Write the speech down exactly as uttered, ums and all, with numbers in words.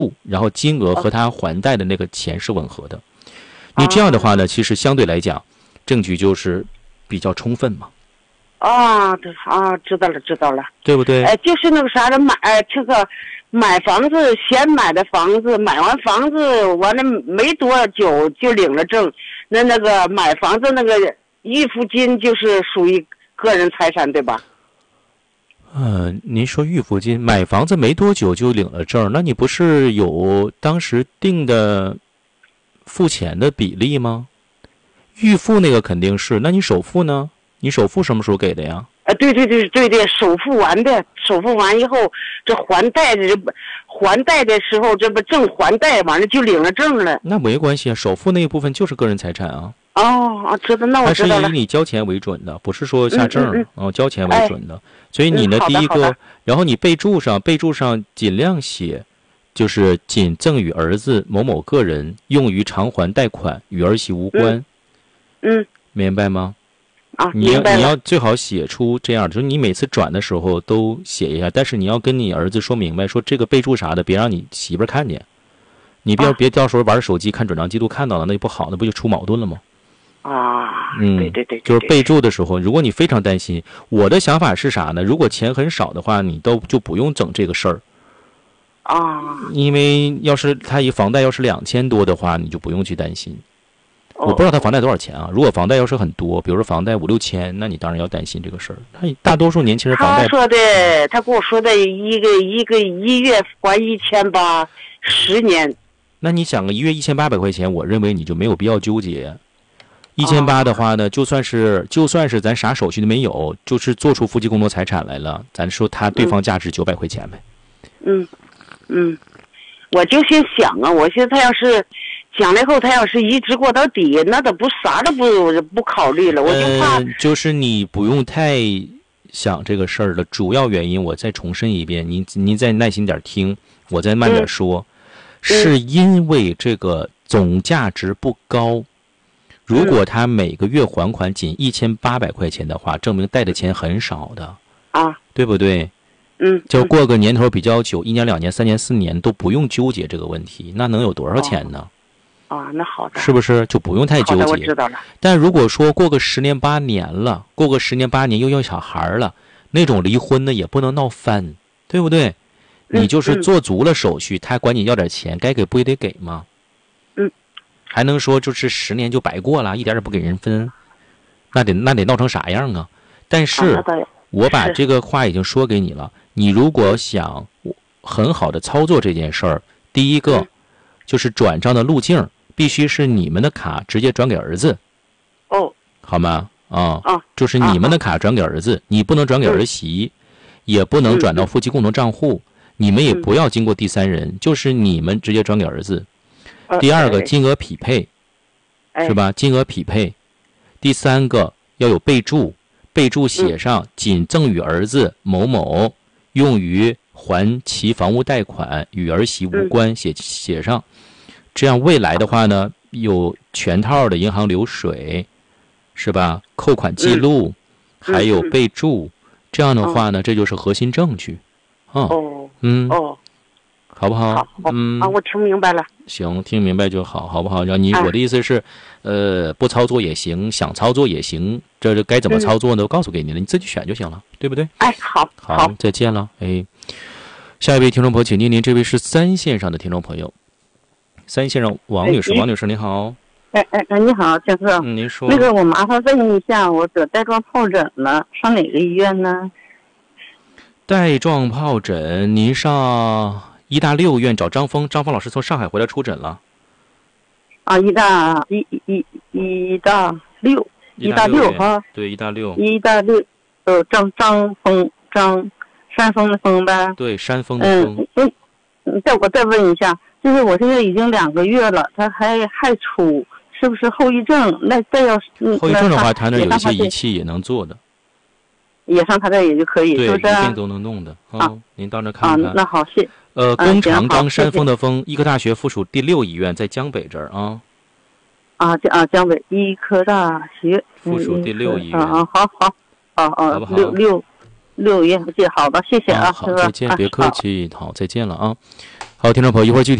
然后金额和他还贷的那个钱是吻合的。你这样的话呢，其实相对来讲，证据就是比较充分嘛。 啊，对啊，知道了，知道了， 对不对？ 哎，就是那个啥的买，哎，这个买房子，先买的房子，买完房子完了没多久就领了证，那那个买房子那个预付金就是属于个人财产，对吧？ 呃，您说预付金，买房子没多久就领了证，那你不是有当时定的付钱的比例吗？预付那个肯定是，那你首付呢？你首付什么时候给的呀？ 呃，对对对对对，首付完的，首付完以后，这还贷的，还贷的时候，这不正还贷，完了就领了证了。 那没关系啊，首付那一部分就是个人财产啊。 哦，啊，知道，那我知道了。 它是以你交钱为准的，不是说下证嗯嗯嗯哦，交钱为准的。哎、所以你呢， 嗯、 第一个，然后你备注上，备注上尽量写，就是仅赠与儿子某某个人，用于偿还贷款，与儿媳无关。 嗯，嗯明白吗？ 啊， 你要明白了。 你要最好写出这样，就是你每次转的时候都写一下，但是你要跟你儿子说明白，说这个备注啥的，别让你媳妇儿看见。你别、啊、别到时候玩手机看转账记录看到了，那就不好，那不就出矛盾了吗？ 啊， 嗯， 对对 对, 对， 就是备注的时候，如果你非常担心，我的想法是啥呢？如果钱很少的话，你都就不用整这个事儿。 啊， 因为要是他一房贷要是两千多的话，你就不用去担心。 哦、 我不知道他房贷多少钱啊？如果房贷要是很多，比如说房贷五六千，那你当然要担心这个事儿。他大多数年轻人房贷， 他说的，他跟我说的一个一个一月还一千八，十年。 那你想个一月一千八百块钱，我认为你就没有必要纠结。一千八的话呢，就算是就算是咱啥手续都没有，就是做出夫妻共同财产来了，咱说他对方价值九百块钱呗。 嗯嗯，我就先想啊，我寻思他要是讲了以后，他要是一直过到底，那都不啥都不不考虑了，我就怕。 呃、就是你不用太想这个事儿了。主要原因我再重申一遍，您您再耐心点听，我再慢点说。嗯是因为这个总价值不高，如果他每个月还款仅一千八百块钱的话，证明贷的钱很少的啊， 对不对？ 嗯， 就过个年头比较久，一年、两年、三年、四年都不用纠结这个问题，那能有多少钱呢？ 啊、哦哦，那好的， 是不是就不用太纠结？ 我知道了。 但如果说过个十年八年了，过个十年八年又要小孩了，那种离婚呢也不能闹翻，对不对？你就是做足了手续，嗯嗯、他管你要点钱，该给不也得给吗？ 嗯， 还能说就是十年就白过了，一点也不给人分，那得那得闹成啥样啊？但是我把这个话已经说给你了，你如果想很好的操作这件事儿，第一个、嗯、就是转账的路径必须是你们的卡直接转给儿子， 哦， 好吗？啊、 哦，啊， 就是你们的卡转给儿子，啊、你不能转给儿媳，嗯、也不能转到夫妻共同账户。嗯你们也不要经过第三人，嗯、就是你们直接转给儿子。 呃、 第二个，金额匹配， 哎、 是吧？金额匹配。第三个要有备注，备注写上仅赠与儿子某某，用于还其房屋贷款，与儿媳无关，写写上。这样未来的话呢，有全套的银行流水，是吧？扣款记录， 嗯、 还有备注。这样的话呢，这就是核心证据。 哦， 哦，嗯， 哦， 好不好？ 好， 嗯， 啊，我听明白了。 行，听明白就好，好不好？让你，啊、我的意思是，呃，不操作也行，想操作也行，这这该怎么操作呢？都告诉给你了，你自己选就行了，对不对？ 哎，好， 好，好再见了。哎，下一位听众朋友，请您，您这位是三线上的听众朋友，三线上王女士，哎、王女士你好。 哎哎哎，你好，江哥。 嗯，您说。 那个，我麻烦问一下，我得带状疱疹了，上哪个医院呢？ 带状疱疹，您上医大六院找张峰，张峰老师从上海回来出诊了。 啊，医大医医医大六，医大六哈。 对，医大六。 医大六，呃，张张峰，张山峰的峰呗。 对，山峰的峰。 嗯嗯，再我再问一下，就是我现在已经两个月了，他还还出，是不是后遗症？那再要是后遗症的话，他那有一些仪器也能做的。 也上他这也就可以， 对， 是不是？ 一定都能弄的啊、哦！您到那看看。 啊，那好，谢。 呃，弓长冈山峰的峰，医科大学附属第六医院在江北这儿啊。 啊，江啊江北医科大学附属第六医院。 啊，好好，啊啊， 好不好？ 六六六医院，好的，谢谢啊， 好，再见，别客气，好，再见了啊。 好，听众朋友，一会儿具体